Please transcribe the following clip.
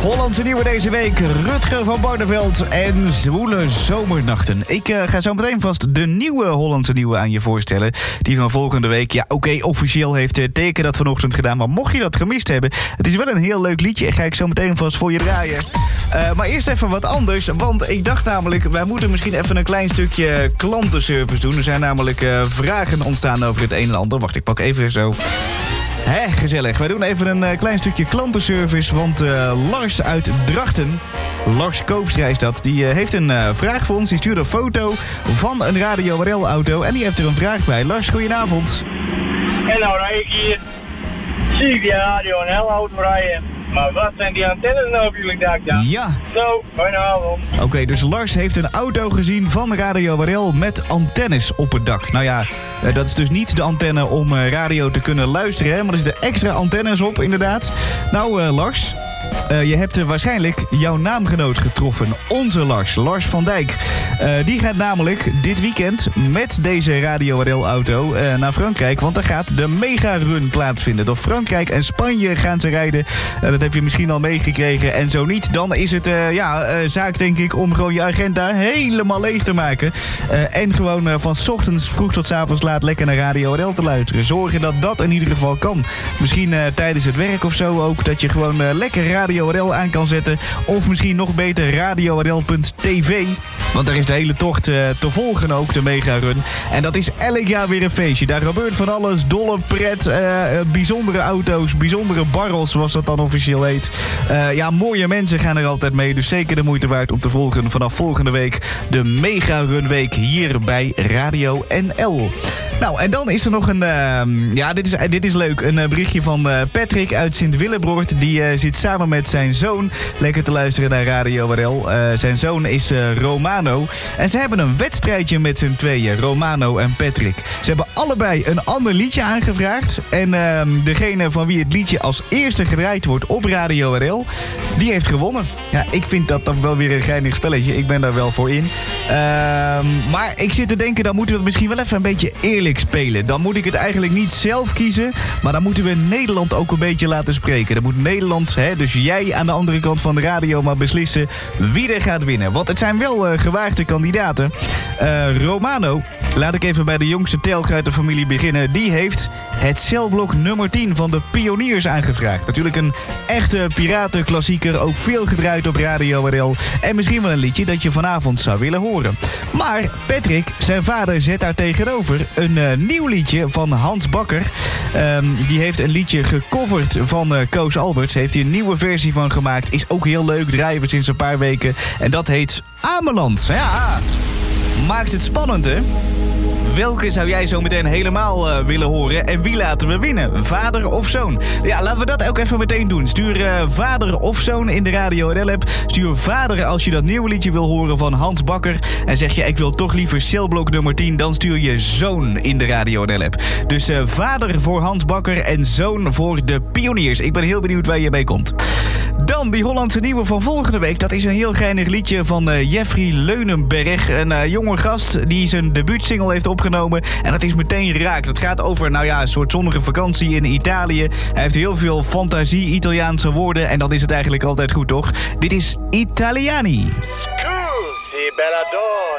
Hollandse Nieuwe deze week, Rutger van Barneveld en zwoele zomernachten. Ik ga zo meteen vast de nieuwe Hollandse Nieuwe aan je voorstellen. Die van volgende week, ja oké, officieel heeft Teken dat vanochtend gedaan. Maar mocht je dat gemist hebben, het is wel een heel leuk liedje. En ga ik zo meteen vast voor je draaien. Maar eerst even wat anders, want ik dacht namelijk, wij moeten misschien even een klein stukje klantenservice doen. Er zijn namelijk vragen ontstaan over het een en ander. Wacht, ik pak even zo. Hé, gezellig. Wij doen even een klein stukje klantenservice, want Lars uit Drachten, Lars Koopstra is dat, die heeft een vraag voor ons. Die stuurde een foto van een Radio RL-auto en die heeft er een vraag bij. Lars, goedenavond. En nou rij ik hier, zie ik die Radio RL-auto rijden. Maar wat zijn die antennes nou op jullie dak dan? Ja. Zo, goedenavond. Oké, dus Lars heeft een auto gezien van Radio RL met antennes op het dak. Nou ja, dat is dus niet de antenne om radio te kunnen luisteren, hè, maar er zitten extra antennes op, inderdaad. Nou, Lars, je hebt waarschijnlijk jouw naamgenoot getroffen. Onze Lars, Lars van Dijk. Die gaat namelijk dit weekend met deze Radio RL-auto naar Frankrijk. Want daar gaat de mega-run plaatsvinden. Door Frankrijk en Spanje gaan ze rijden. Dat heb je misschien al meegekregen. En zo niet, dan is het zaak denk ik om gewoon je agenda helemaal leeg te maken. En gewoon van 's ochtends vroeg tot 's avonds laat lekker naar Radio RL te luisteren. Zorgen dat dat in ieder geval kan. Misschien tijdens het werk of zo ook. Dat je gewoon lekker Radio RL aan kan zetten. Of misschien nog beter radiorl.tv. Want daar is de hele tocht te volgen ook, de mega-run. En dat is elk jaar weer een feestje. Daar gebeurt van alles. Dolle pret, bijzondere auto's, bijzondere barrels, zoals dat dan officieel heet. Mooie mensen gaan er altijd mee. Dus zeker de moeite waard om te volgen vanaf volgende week. De mega-run week hier bij Radio NL. Nou, en dan is er nog een... dit is leuk. Een berichtje van Patrick uit Sint-Willebroort. Die zit samen met zijn zoon lekker te luisteren naar Radio RL. Zijn zoon is Romano. En ze hebben een wedstrijdje met z'n tweeën, Romano en Patrick. Ze hebben allebei een ander liedje aangevraagd. En degene van wie het liedje als eerste gedraaid wordt op Radio RL, die heeft gewonnen. Ja, ik vind dat dan wel weer een geinig spelletje. Ik ben daar wel voor in. Maar ik zit te denken, dan moeten we het misschien wel even een beetje eerlijk spelen. Dan moet ik het eigenlijk niet zelf kiezen, maar dan moeten we Nederland ook een beetje laten spreken. Dan moet Nederland, dus jij aan de andere kant van de radio, maar beslissen wie er gaat winnen. Want het zijn wel gewaagde kandidaten. Romano, laat ik even bij de jongste telg uit de familie beginnen. Die heeft het celblok nummer 10 van de Pioniers aangevraagd. Natuurlijk een echte piratenklassieker, ook veel gedraaid op Radio RL. En misschien wel een liedje dat je vanavond zou willen horen. Maar Patrick, zijn vader, zet daar tegenover een nieuw liedje van Hans Bakker. Die heeft een liedje gecoverd van Koos Alberts. Heeft hij een nieuwe versie van gemaakt. Is ook heel leuk, draaien we sinds een paar weken. En dat heet Ameland. Ja, maakt het spannend, hè? Welke zou jij zo meteen helemaal willen horen? En wie laten we winnen? Vader of zoon? Ja, laten we dat ook even meteen doen. Stuur vader of zoon in de Radio RL-app. Stuur vader als je dat nieuwe liedje wil horen van Hans Bakker. En zeg je, ik wil toch liever celblok nummer 10. Dan stuur je zoon in de Radio RL-app. Dus vader voor Hans Bakker en zoon voor de Pioniers. Ik ben heel benieuwd waar je bij komt. Dan die Hollandse Nieuwe van volgende week. Dat is een heel geinig liedje van Jeffrey Leunenberg. Een jonge gast die zijn debuutsingle heeft opgenomen. En dat is meteen raakt. Het gaat over een soort zonnige vakantie in Italië. Hij heeft heel veel fantasie, Italiaanse woorden. En dan is het eigenlijk altijd goed, toch? Dit is Italiani. Scusi, bella donna.